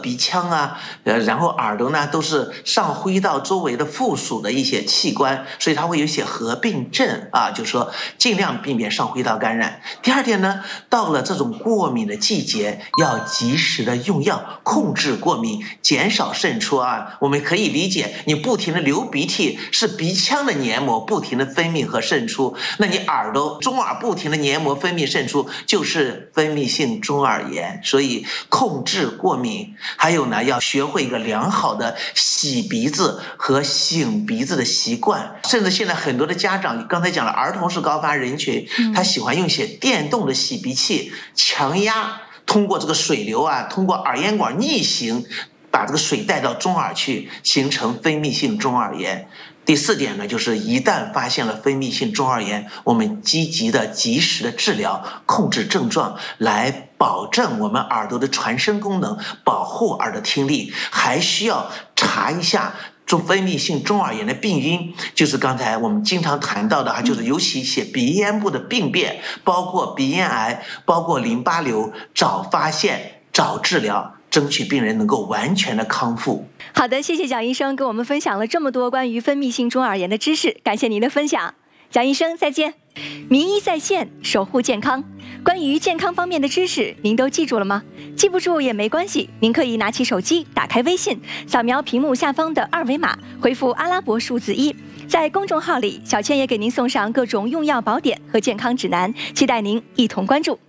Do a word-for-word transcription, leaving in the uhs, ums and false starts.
鼻腔啊，呃，然后耳朵呢都是上呼吸道周围的附属的一些器官，所以它会有一些合并症啊，就是说尽量避免上呼吸道感染。第二点呢，到了这种过敏的季节，要及时的用药控制过敏，减少渗出啊。我们可以理解，你不停的流鼻涕是鼻腔的黏膜不停的分泌和渗出，那你耳朵中耳不停的黏膜分泌渗出就是分泌性中耳炎。所以控制过敏，还有呢，要学会一个良好的洗鼻子和擤鼻子的习惯。甚至现在很多的家长，刚才讲了，儿童是高发人群，他喜欢用一些电动的洗鼻器，强压，通过这个水流啊，通过耳咽管逆行，把这个水带到中耳去，形成分泌性中耳炎。第四点呢，就是一旦发现了分泌性中耳炎，我们积极的、及时的治疗，控制症状，来保证我们耳朵的传声功能，保护耳的听力。还需要查一下中分泌性中耳炎的病因，就是刚才我们经常谈到的哈，就是尤其一些鼻咽部的病变，包括鼻咽癌，包括淋巴瘤，早发现，早治疗，争取病人能够完全的康复。 好的，谢谢蒋医生给我们分享了这么多关于分泌性中耳炎的知识，感谢您的分享。蒋医生再见。名医在线，守护健康。关于健康方面的知识，您都记住了吗？记不住也没关系，您可以拿起手机，打开微信，扫描屏幕下方的二维码，回复阿拉伯数字一。在公众号里，小倩也给您送上各种用药宝典和健康指南，期待您一同关注。